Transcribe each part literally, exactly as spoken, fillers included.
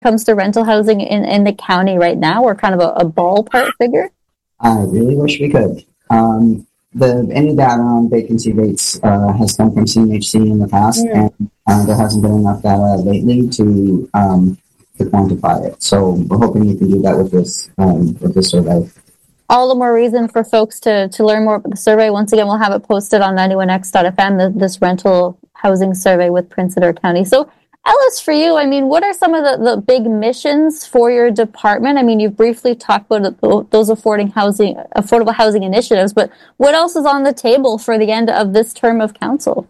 comes to rental housing in, in the county right now, or kind of a, a ballpark figure? I really wish we could. Um, the any data on vacancy rates uh, has come from C M H C in the past, mm. and uh, there hasn't been enough data lately to um, to quantify it. So we're hoping we can do that with this um, with this survey. All the more reason for folks to, to learn more about the survey. Once again, we'll have it posted on ninety-one X dot F M, the, this rental housing survey with Prince Edward County. So, Ellis, for you, I mean, what are some of the, the big missions for your department? I mean, you've briefly talked about those affording housing, affordable housing initiatives, but what else is on the table for the end of this term of council?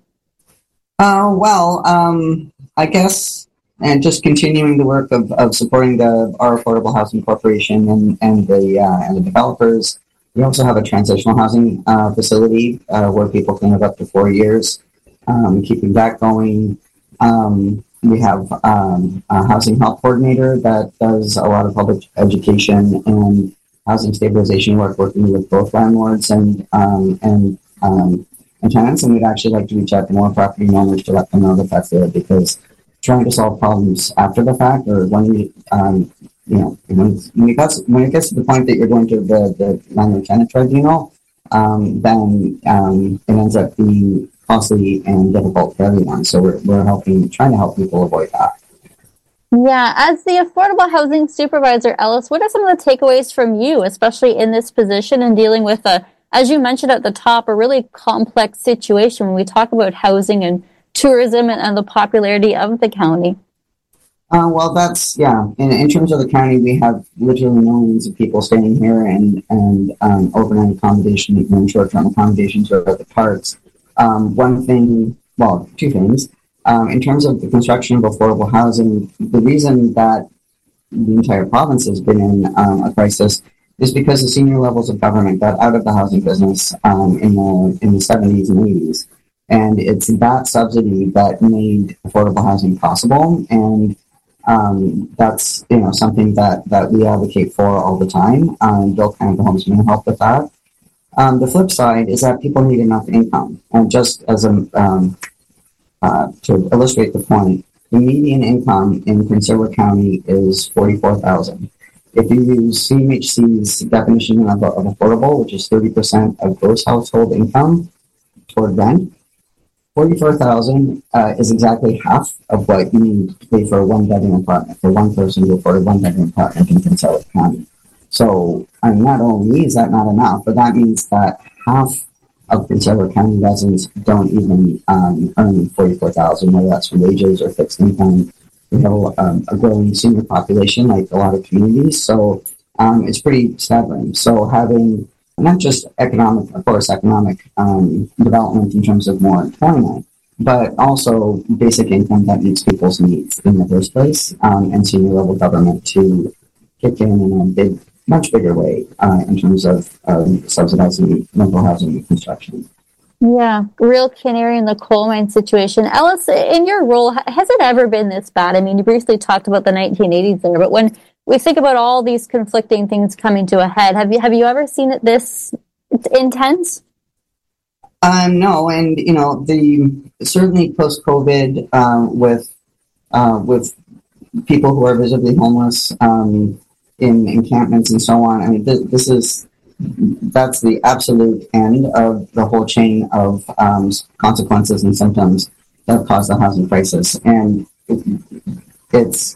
Uh, well, um, I guess, and just continuing the work of, of supporting the our Affordable Housing Corporation and, and the uh, and the developers. We also have a transitional housing uh, facility uh, where people can live up to four years, um, keeping that going. Um, We have um, a housing health coordinator that does a lot of public education and housing stabilization work, working with both landlords and um, and um, and tenants. And we'd actually like to reach out to more property owners to let them know that that's there, because trying to solve problems after the fact, or when you um, you know when, when it gets when it gets to the point that you're going to the the landlord tenant tribunal, um, then um, it ends up being costly and difficult for everyone. So we're, we're helping, trying to help people avoid that. Yeah, as the affordable housing supervisor, Ellis, what are some of the takeaways from you, especially in this position and dealing with a, as you mentioned at the top, a really complex situation when we talk about housing and tourism and, and the popularity of the county? Uh, well, that's, yeah, in, in terms of the county, we have literally millions of people staying here, and, and um, overnight accommodation and short-term accommodations are at the parks. Um, one thing, well, two things. Um, in terms of the construction of affordable housing, the reason that the entire province has been in um, a crisis is because the senior levels of government got out of the housing business um, in the in the seventies and eighties, and it's that subsidy that made affordable housing possible, and um, that's you know something that that we advocate for all the time. Um, Bill Canada Homes may help with that. Um, the flip side is that people need enough income. And just as a, um, uh, to illustrate the point, the median income in Prince Edward County is forty-four thousand dollars. If you use C M H C's definition of, of affordable, which is thirty percent of gross household income toward rent, forty-four thousand dollars uh, is exactly half of what you need to pay for a one-bedroom apartment, for one person to afford a one-bedroom apartment in Prince Edward County. So, I mean, not only is that not enough, but that means that half of Prince Edward County residents don't even um, earn forty-four thousand dollars, whether that's from wages or fixed income. We have um, a growing senior population, like a lot of communities, so um, it's pretty staggering. So having not just economic, of course, economic um, development in terms of more employment, but also basic income that meets people's needs in the first place, um, and senior level government to kick in in a big much bigger way uh, in terms of um, subsidizing rental housing construction. Yeah, real canary in the coal mine situation. Ellis, in your role, has it ever been this bad? I mean, you briefly talked about the nineteen eighties there, but when we think about all these conflicting things coming to a head, have you have you ever seen it this intense? Uh, no, and you know, the certainly post-COVID uh, with uh, with people who are visibly homeless. Um, in encampments and so on. I mean, this, this is, that's the absolute end of the whole chain of um, consequences and symptoms that have caused the housing crisis. And it, it's,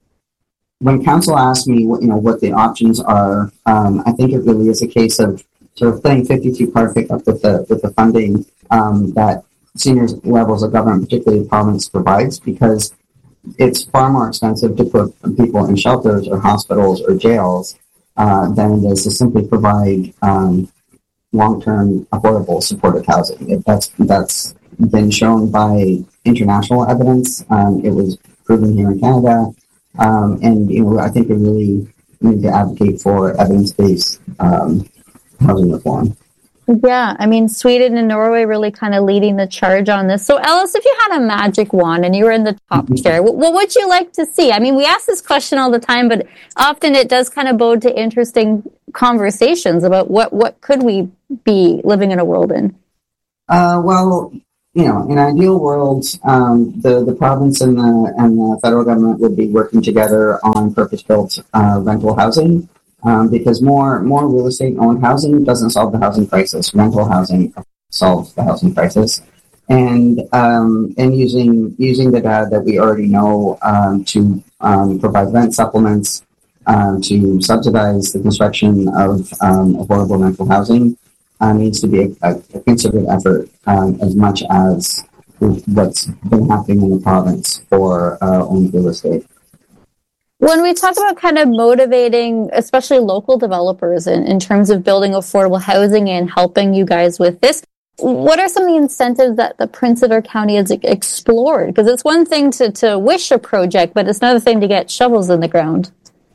when council asked me, what, you know, what the options are, um, I think it really is a case of sort of playing fifty-two card pickup with the, with the funding um, that senior levels of government, particularly the province, provides, because it's far more expensive to put people in shelters or hospitals or jails uh, than it is to simply provide um, long-term, affordable, supportive housing. It, that's that's been shown by international evidence. Um, it was proven here in Canada, um, and you know I think we really need to advocate for evidence-based um, housing reform. Yeah, I mean, Sweden and Norway really kind of leading the charge on this. So, Ellis, if you had a magic wand and you were in the top chair, what, what would you like to see? I mean, we ask this question all the time, but often it does kind of bode to interesting conversations about what, what could we be living in a world in? Uh, well, you know, in an ideal world, um, the the province and the and the federal government would be working together on purpose-built uh, rental housing, um, because more more real estate-owned housing doesn't solve the housing crisis. Rental housing solves the housing crisis, and um, and using using the data that we already know um, to um, provide rent supplements, um, to subsidize the construction of um, affordable rental housing. Uh, needs to be a, a, a concerted effort, um, as much as what's been happening in the province for uh, owned real estate. When we talk about kind of motivating, especially local developers in, in terms of building affordable housing and helping you guys with this, what are some of the incentives that the Prince Edward County has explored? Because it's one thing to, to wish a project, but it's another thing to get shovels in the ground.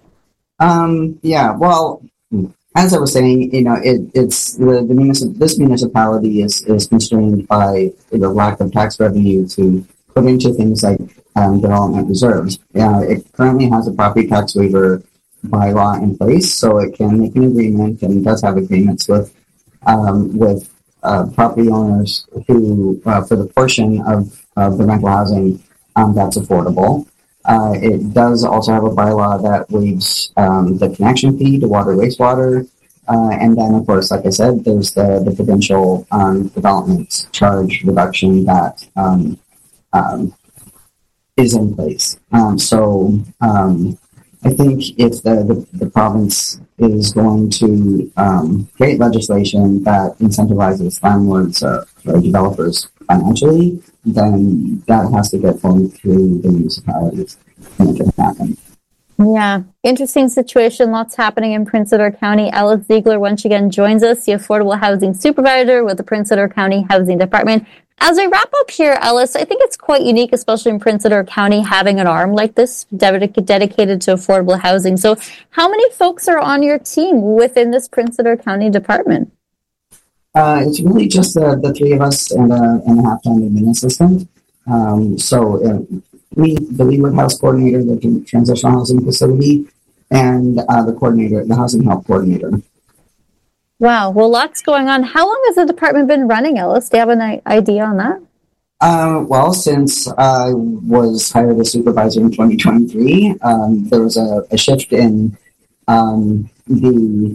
Um, yeah, well... As I was saying, you know, it, it's the, the municip- this municipality is, is constrained by the lack of tax revenue to put into things like um, development reserves. Uh, it currently has a property tax waiver bylaw in place, so it can make an agreement and does have agreements with um, with uh, property owners who, uh, for the portion of, of the rental housing um, that's affordable. Uh, it does also have a bylaw that waives um, the connection fee to water wastewater. Uh, and then, of course, like I said, there's the, the provincial um, development charge reduction that um, um, is in place. Um, so um, I think if the, the, the province is going to um, create legislation that incentivizes landlords or, or developers financially, then that has to get flowing through the municipalities to make it happen. Yeah, interesting situation. Lots happening in Prince Edward County. Ellis Ziegler once again joins us, the Affordable Housing Supervisor with the Prince Edward County Housing Department. As we wrap up here, Ellis, I think it's quite unique, especially in Prince Edward County, having an arm like this dedicated to affordable housing. So how many folks are on your team within this Prince Edward County department? Uh, it's really just the, the three of us and a, and a half-time admin assistant. Um, so uh, me, the Leeward House coordinator, the transitional housing facility, and uh, the coordinator, the housing help coordinator. Wow. Well, lots going on. How long has the department been running, Ellis? Do you have an idea on that? Uh, well, since I was hired as supervisor in twenty twenty-three, um, there was a, a shift in um, the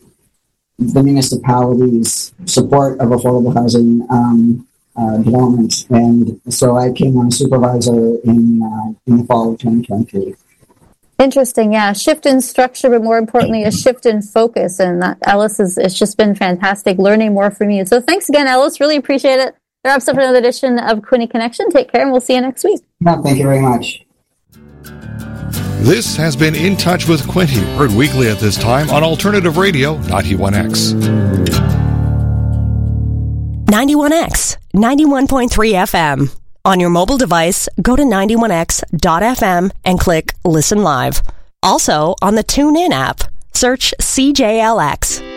the municipality's support of affordable housing um, uh, development, and so I came on supervisor in uh, in the fall of twenty twenty-three. Interesting, yeah. Shift in structure, but more importantly, a shift in focus. And that, Ellis, is, it's just been fantastic learning more from you. So thanks again, Ellis. Really appreciate it. That wraps up another edition of Quinte Connection. Take care, and we'll see you next week. No, thank you very much. This has been In Touch with Quinte, heard weekly at this time on Alternative Radio ninety-one X. ninety-one X, ninety-one point three F M. On your mobile device, go to ninety-one x dot f m and click Listen Live. Also, on the TuneIn app, search C J L X.